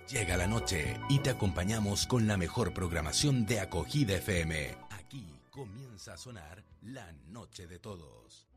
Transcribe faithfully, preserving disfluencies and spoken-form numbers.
Llega la noche y te acompañamos con la mejor programación de Acogida F M. Aquí comienza a sonar la noche de todos.